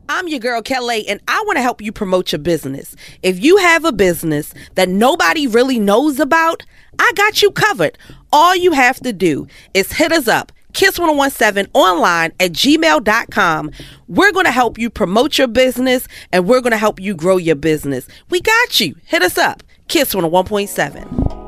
I'm your girl, Kelly, and I want to help you promote your business. If you have a business that nobody really knows about, I got you covered. All you have to do is hit us up, kiss1017 online at gmail.com. We're going to help you promote your business, and we're going to help you grow your business. We got you. Hit us up, Kiss 101.7.